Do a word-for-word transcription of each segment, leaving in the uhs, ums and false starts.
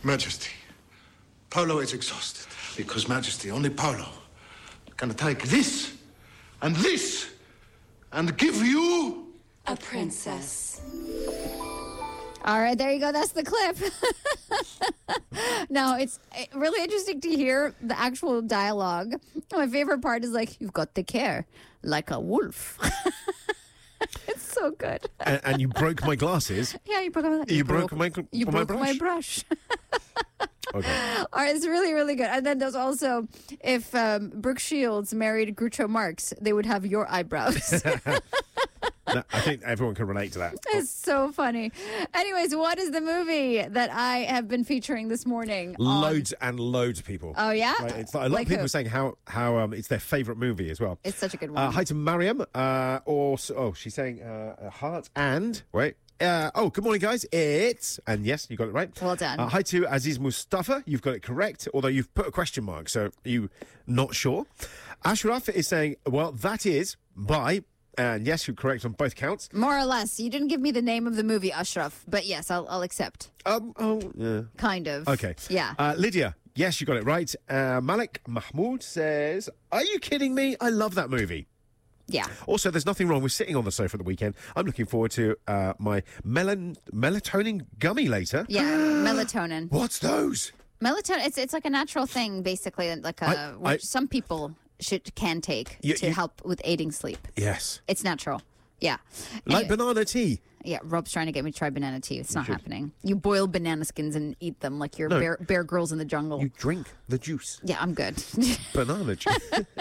Majesty, Polo is exhausted because, Majesty, only Polo can take this and this and give you a princess. All right, there you go. That's the clip. Now, it's really interesting to hear the actual dialogue. My favorite part is like, you've got the care like a wolf. It's so good. And, and you broke my glasses. Yeah, you broke my You, you broke, broke my You my broke brush. my brush. Okay. All right, it's really, really good. And then there's also, if um, Brooke Shields married Groucho Marx, they would have your eyebrows. No, I think everyone can relate to that. It's so funny. Anyways, what is the movie that I have been featuring this morning? on- Loads and loads of people. Oh, yeah? Right, it's like a lot Like of people who? are saying how how um, it's their favourite movie as well. It's such a good one. Uh, hi to Mariam. Uh, or oh, she's saying uh, heart and wait. Uh, oh, good morning, guys. It's and yes, you got it right. Well done. Uh, hi to Aziz Mustafa. You've got it correct, although you've put a question mark, so you not sure. Ashraf is saying, well, that is by. And yes, you're correct on both counts. More or less. You didn't give me the name of the movie, Ashraf, but yes, I'll, I'll accept. Um. Oh. Yeah. Kind of. Okay. Yeah. Uh, Lydia, yes, you got it right. Uh, Malik Mahmoud says, are you kidding me? I love that movie. Yeah. Also, there's nothing wrong with sitting on the sofa at the weekend. I'm looking forward to uh, my melan- melatonin gummy later. Yeah, melatonin. What's those? Melatonin, it's it's like a natural thing, basically, like a, I- which I- some people should can take You- to you- help with aiding sleep. Yes. It's natural. Yeah. Like Anyway, banana tea. yeah, Rob's trying to get me to try banana tea. It's not happening. You boil banana skins and eat them like you're No. bear, bear girls in the jungle. You drink the juice. Yeah, I'm good. Banana juice.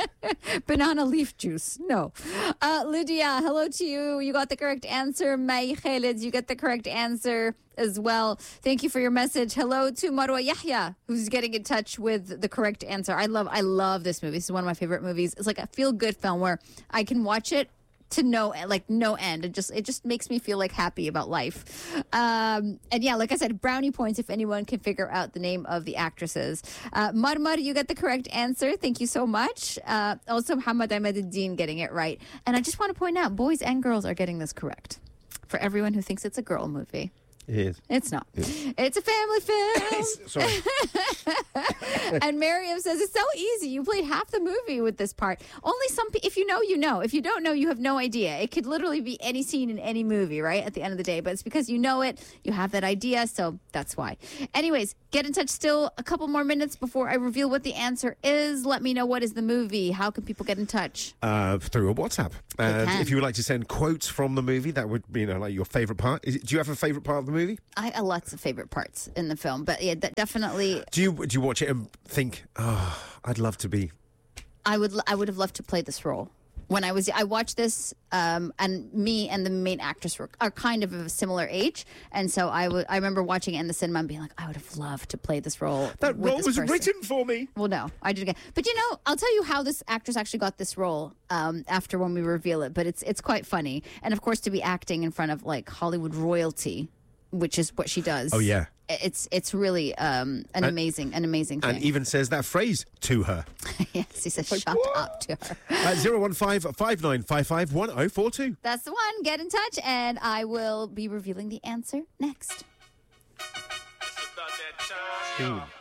Banana leaf juice. No. Uh, Lydia, hello to you. You got the correct answer. May Khalid, you get the correct answer as well. Thank you for your message. Hello to Marwa Yahya, who's getting in touch with the correct answer. I love I love this movie. This is one of my favorite movies. It's like a feel-good film where I can watch it to no like no end. It just it just makes me feel like happy about life. Um, and yeah, like I said, brownie points if anyone can figure out the name of the actresses. Uh, Marmar, you get the correct answer. Thank you so much. Uh, also, Muhammad Ahmeduddin getting it right. And I just want to point out, boys and girls are getting this correct. For everyone who thinks it's a girl movie. It is. It's not. It's a family film. Sorry. And Miriam says, it's so easy. You played half the movie with this part. Only some people, if you know, you know. If you don't know, you have no idea. It could literally be any scene in any movie, right? At the end of the day. But it's because you know it. You have that idea. So that's why. Anyways, get in touch still a couple more minutes before I reveal what the answer is. Let me know what is the movie. How can people get in touch? Uh, through a WhatsApp. And can. if you would like to send quotes from the movie, that would be, you know, like your favourite part. Is it, do you have a favourite part of the movie? I have lots of favorite parts in the film. But yeah, that definitely, Do you do you watch it and think, oh, I'd love to be... I would I would have loved to play this role. When I was, I watched this, um, and me and the main actress were, are kind of of a similar age, and so I would. I remember watching it in the cinema and being like, I would have loved to play this role. That with role this was person. written for me. Well, no, I didn't get. But you know, I'll tell you how this actress actually got this role um, after when we reveal it. But it's it's quite funny, and of course, to be acting in front of like Hollywood royalty, which is what she does. Oh, yeah. It's it's really um, an And- amazing an amazing thing. And even says that phrase to her. Yes, he says, Like, shut what? up to her. At zero one five five nine five five one zero four two. That's the one. Get in touch, and I will be revealing the answer next. Ooh.